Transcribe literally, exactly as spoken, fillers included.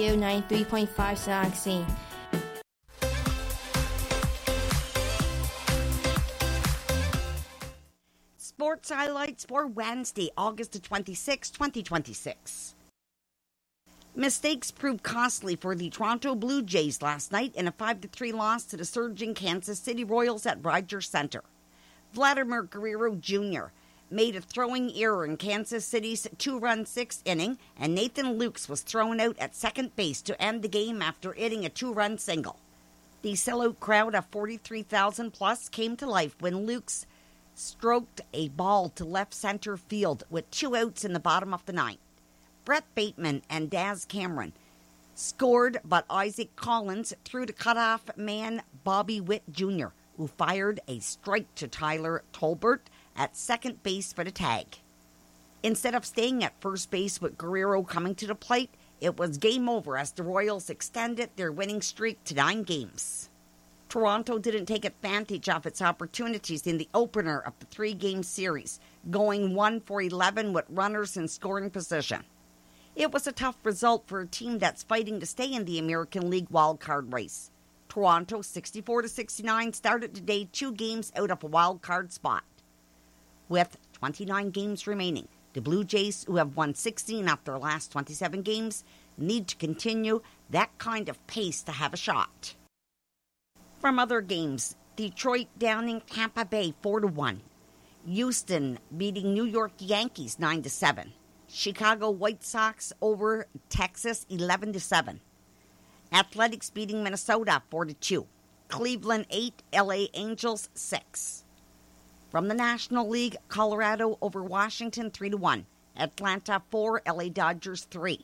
ninety-three point five Sonoxy. Sports highlights for Wednesday, August the twenty-sixth, twenty twenty-six. Mistakes proved costly for the Toronto Blue Jays last night in a five to three loss to the surging Kansas City Royals at Rogers Center. Vladimir Guerrero Junior made a throwing error in Kansas City's two-run sixth inning, and Nathan Lukes was thrown out at second base to end the game after hitting a two-run single. The sellout crowd of forty-three thousand plus came to life when Lukes stroked a ball to left center field with two outs in the bottom of the ninth. Brett Bateman and Daz Cameron scored, but Isaac Collins threw to cutoff man Bobby Witt Junior, who fired a strike to Tyler Tolbert at second base for the tag. Instead of staying at first base with Guerrero coming to the plate, it was game over as the Royals extended their winning streak to nine games. Toronto didn't take advantage of its opportunities in the opener of the three-game series, going one for eleven with runners in scoring position. It was a tough result for a team that's fighting to stay in the American League wildcard race. Toronto, sixty-four to sixty-nine, started today two games out of a wildcard spot. With twenty-nine games remaining, the Blue Jays, who have won sixteen of their last twenty-seven games, need to continue that kind of pace to have a shot. From other games, Detroit downing Tampa Bay four to one. Houston beating New York Yankees nine to seven. Chicago White Sox over Texas eleven to seven. Athletics beating Minnesota four to two. Cleveland eight, L A Angels six. From the National League, Colorado over Washington three to one. Atlanta four, L A Dodgers three.